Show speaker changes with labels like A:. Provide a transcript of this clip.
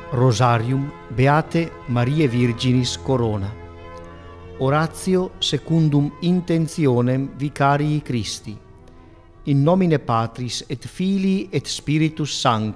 A: Rosarium Beate Mariae Virginis Corona. Oratio secundum intentionem Vicarii Christi. In nomine Patris et Filii et Spiritus Sancti.